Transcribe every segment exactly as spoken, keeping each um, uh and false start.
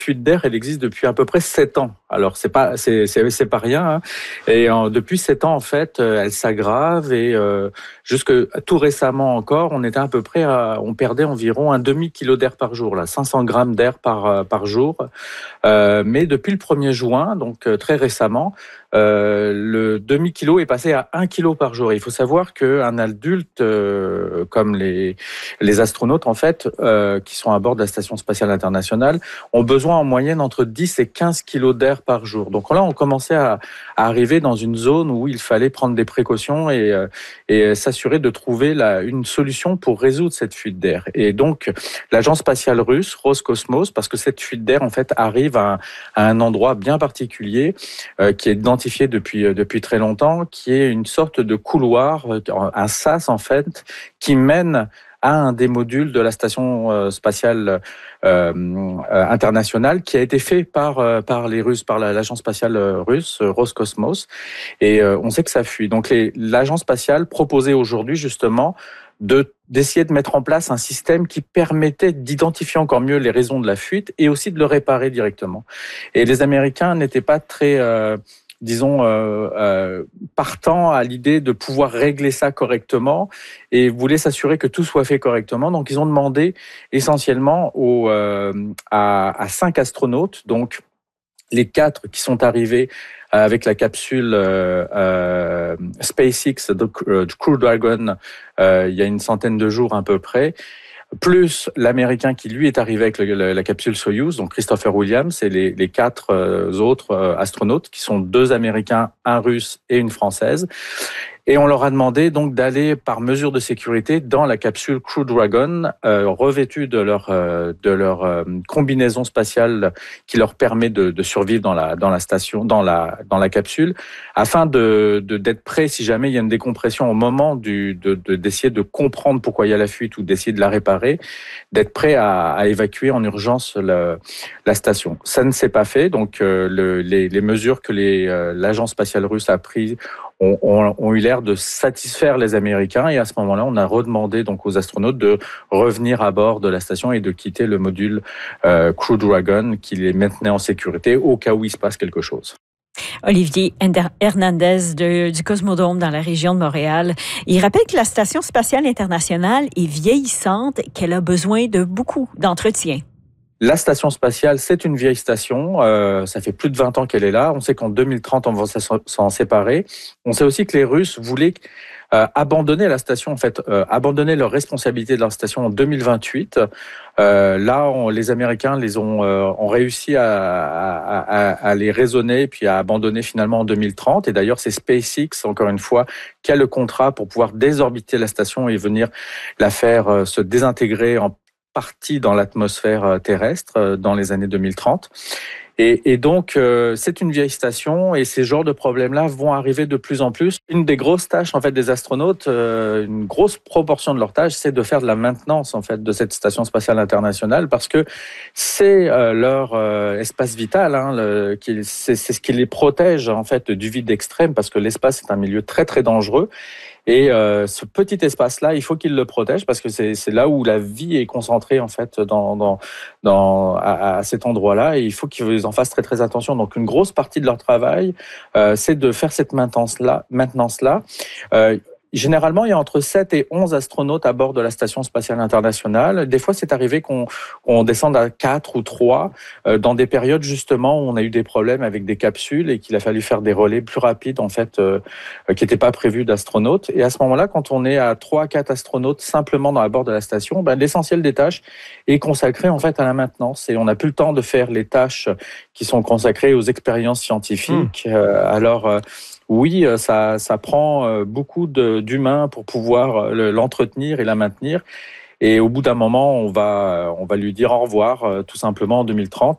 fuite d'air, elle existe depuis à peu près sept ans. Alors c'est pas c'est c'est, c'est pas rien. Hein. Et en, depuis sept ans en fait, elle s'aggrave et euh, jusque tout récemment encore, on était à peu près, à, on perdait environ un demi kilo d'air par jour, là, cinq cents grammes d'air par par jour. Euh, mais depuis le premier juin, donc euh, très récemment, euh, le demi-kilo est passé à un kilo par jour. Et il faut savoir qu'un adulte, euh, comme les, les astronautes, en fait, euh, qui sont à bord de la Station spatiale internationale, ont besoin en moyenne entre dix et quinze kilos d'air par jour. Donc là, on commençait à, à arriver dans une zone où il fallait prendre des précautions et, euh, et s'assurer de trouver la, une solution pour résoudre cette fuite d'air. Et donc, l'agence spatiale russe, Roscosmos, parce que cette fuite d'air, en fait, arrive à un, à un endroit bien particulier euh, qui est identifié depuis, euh, depuis très longtemps, qui est une sorte de couloir, un sas en fait, qui mène à un des modules de la station euh, spatiale euh, euh, internationale qui a été fait par, euh, par les Russes, par la, l'agence spatiale russe, euh, Roscosmos. Et euh, on sait que ça fuit. Donc les, l'agence spatiale proposait aujourd'hui justement de d'essayer de mettre en place un système qui permettait d'identifier encore mieux les raisons de la fuite et aussi de le réparer directement. Et les Américains n'étaient pas très, euh, disons, euh, euh, partants à l'idée de pouvoir régler ça correctement et voulaient s'assurer que tout soit fait correctement. Donc, ils ont demandé essentiellement aux, euh, à, à cinq astronautes, donc les quatre qui sont arrivés avec la capsule euh, euh, SpaceX de euh, Crew Dragon euh, il y a une centaine de jours à peu près, plus l'Américain qui lui est arrivé avec le, la, la capsule Soyuz, donc Christopher Williams, et les, les quatre euh, autres euh, astronautes qui sont deux Américains, un Russe et une Française. Et on leur a demandé donc d'aller par mesure de sécurité dans la capsule Crew Dragon, euh, revêtue de leur euh, de leur euh, combinaison spatiale qui leur permet de, de survivre dans la dans la station, dans la dans la capsule, afin de, de d'être prêts si jamais il y a une décompression au moment du de, de d'essayer de comprendre pourquoi il y a la fuite ou d'essayer de la réparer, d'être prêts à, à évacuer en urgence la, la station. Ça ne s'est pas fait, donc euh, le, les, les mesures que les euh, l'agence spatiale russe a prises ont, ont, ont eu l'air de satisfaire les Américains et à ce moment-là, on a redemandé donc aux astronautes de revenir à bord de la station et de quitter le module euh, Crew Dragon qui les maintenait en sécurité au cas où il se passe quelque chose. Olivier Hernandez de, du Cosmodome dans la région de Montréal. Il rappelle que la Station spatiale internationale est vieillissante et qu'elle a besoin de beaucoup d'entretien. La station spatiale, c'est une vieille station. Euh, ça fait plus de vingt ans qu'elle est là. On sait qu'en deux mille trente, on va s'en séparer. On sait aussi que les Russes voulaient euh, abandonner la station, en fait, euh, abandonner leur responsabilité de leur station en deux mille vingt-huit. Euh, là, on, les Américains les ont, euh, ont réussi à, à, à, à les raisonner puis à abandonner finalement en deux mille trente. Et d'ailleurs, c'est SpaceX, encore une fois, qui a le contrat pour pouvoir désorbiter la station et venir la faire euh, se désintégrer en partie dans l'atmosphère terrestre dans les années deux mille trente. Et, et donc, euh, c'est une vieille station et ces genres de problèmes-là vont arriver de plus en plus. Une des grosses tâches en fait des astronautes, euh, une grosse proportion de leur tâche, c'est de faire de la maintenance en fait de cette station spatiale internationale parce que c'est euh, leur euh, espace vital, hein, le, qui, c'est, c'est ce qui les protège en fait du vide extrême parce que l'espace est un milieu très très dangereux. Et euh, ce petit espace-là, il faut qu'ils le protègent parce que c'est, c'est là où la vie est concentrée en fait dans, dans, dans à, à cet endroit-là. Et il faut qu'ils en fassent très très attention. Donc une grosse partie de leur travail, euh, c'est de faire cette maintenance-là. Maintenance-là. Euh, Généralement, il y a entre sept et onze astronautes à bord de la Station spatiale internationale. Des fois, c'est arrivé qu'on, qu'on descende à quatre ou trois euh, dans des périodes justement où on a eu des problèmes avec des capsules et qu'il a fallu faire des relais plus rapides en fait, euh, qui n'étaient pas prévus d'astronautes. Et à ce moment-là, quand on est à trois à quatre astronautes simplement dans la bord de la station, ben, l'essentiel des tâches est consacré en fait à la maintenance et on n'a plus le temps de faire les tâches qui sont consacrées aux expériences scientifiques. Mmh. Euh, alors euh, Oui, ça, ça prend beaucoup de, d'humains pour pouvoir l'entretenir et la maintenir. Et au bout d'un moment, on va, on va lui dire au revoir, tout simplement, en deux mille trente.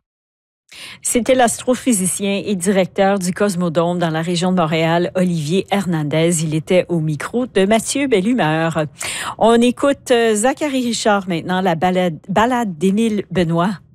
C'était l'astrophysicien et directeur du Cosmodome dans la région de Montréal, Olivier Hernandez. Il était au micro de Mathieu Bellumeur. On écoute Zachary Richard maintenant, la balade, balade d'Émile Benoît.